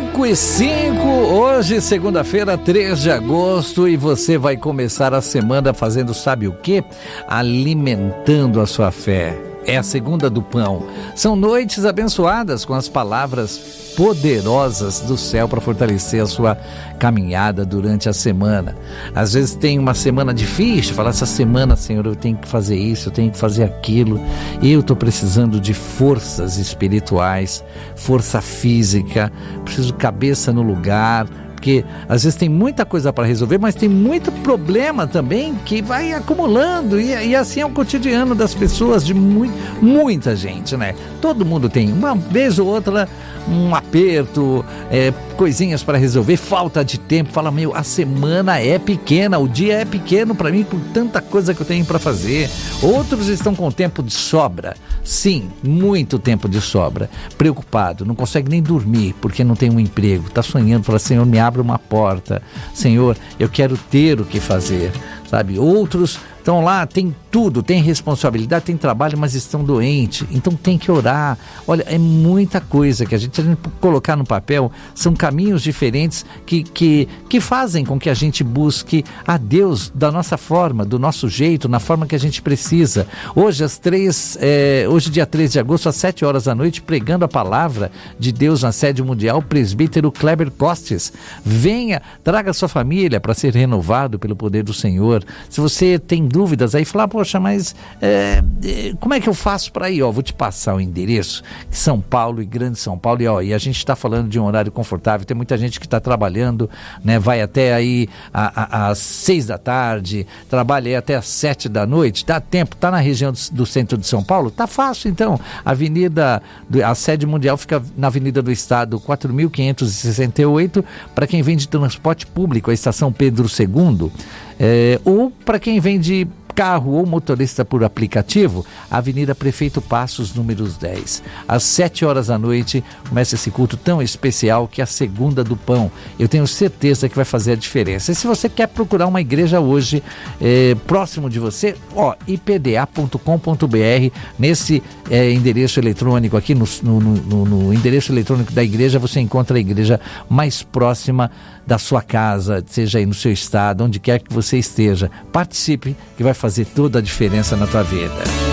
5h05, hoje segunda-feira, 3 de agosto, e você vai começar a semana fazendo sabe o quê? Alimentando a sua fé. É a segunda do pão. São noites abençoadas com as palavras poderosas do céu para fortalecer a sua caminhada durante a semana. Às vezes tem uma semana difícil, fala, essa semana, Senhor, eu tenho que fazer isso, eu tenho que fazer aquilo, eu estou precisando de forças espirituais, força física, preciso de cabeça no lugar, porque às vezes tem muita coisa para resolver, mas tem muito problema também que vai acumulando, e assim é o cotidiano das pessoas, de muita gente, né? Todo mundo tem, uma vez ou outra, um aperto, coisinhas para resolver, falta de tempo, fala, a semana é pequena, o dia é pequeno para mim, por tanta coisa que eu tenho para fazer. Outros estão com tempo de sobra, sim, muito tempo de sobra, preocupado, não consegue nem dormir porque não tem um emprego, está sonhando, fala, Senhor, me abre uma porta, Senhor, eu quero ter o que fazer, sabe? Outros estão lá, tem tudo, tem responsabilidade, tem trabalho, mas estão doentes, então tem que orar. Olha, é muita coisa que a gente colocar no papel, são caminhos diferentes que fazem com que a gente busque a Deus da nossa forma, do nosso jeito, na forma que a gente precisa. Hoje, hoje dia 3 de agosto, às 7 horas da noite, pregando a palavra de Deus na sede mundial, o presbítero Kleber Costes. Venha, traga sua família para ser renovado pelo poder do Senhor. Se você tem dúvidas aí, falar, poxa, mas como é que eu faço para ir? Vou te passar o endereço, São Paulo e Grande São Paulo, e a gente está falando de um horário confortável, tem muita gente que está trabalhando, né, vai até aí às 6 da tarde, trabalha aí até às 7 da noite, dá tempo, tá na região do centro de São Paulo, tá fácil então, a sede mundial fica na Avenida do Estado 4.568, para quem vem de transporte público, a estação Pedro II, ou para quem vem de carro ou motorista por aplicativo, Avenida Prefeito Passos, números 10. Às 7 horas da noite, começa esse culto tão especial que é a segunda do pão. Eu tenho certeza que vai fazer a diferença. E se você quer procurar uma igreja hoje, próximo de você, ipda.com.br, nesse endereço eletrônico aqui, no endereço eletrônico da igreja, você encontra a igreja mais próxima da sua casa, seja aí no seu estado, onde quer que você esteja. Participe, que vai fazer toda a diferença na tua vida.